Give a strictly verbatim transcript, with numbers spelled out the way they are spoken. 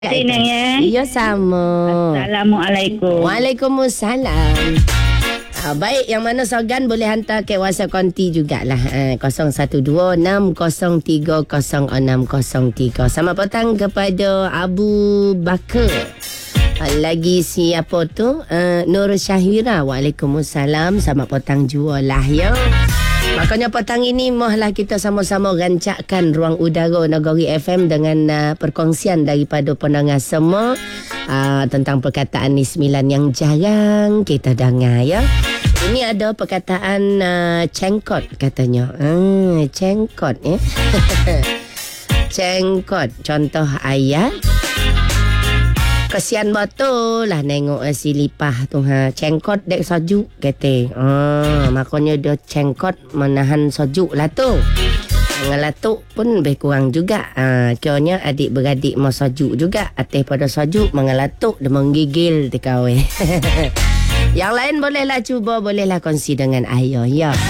Senang ya. Ya, sama. Assalamualaikum. Waalaikumsalam. Ah, baik, yang mana Sogan boleh hantar ke WhatsApp konti jugalah. Ah, kosong satu dua enam kosong tiga kosong enam kosong tiga. Selamat petang kepada Abu Bakar. Ah, lagi siapa tu? Uh, Nur Syahira. Waalaikumsalam. Selamat petang jualah ya. Makanya petang ini mohlah kita sama-sama rancakkan ruang udara Nagori F M dengan uh, perkongsian daripada pendengar semua uh, tentang perkataan ni sembilan yang jarang kita dengar ya. Ini ada perkataan uh, cengkot katanya. Hmm, cengkot ya. Cengkot. Contoh ayat. Kesian betul lah nengok uh, si Lipah tu ha. Cengkot dek sojuk kata. Ah, makanya dia cengkot menahan sojuk lah tu. Ngelatuk pun lebih kurang juga. Ah, kiranya adik-beradik mau sojuk juga. Atas pada sojuk mengelatuk dia menggigil tekau. Yang lain bolehlah cuba, bolehlah kongsi dengan ayah ya.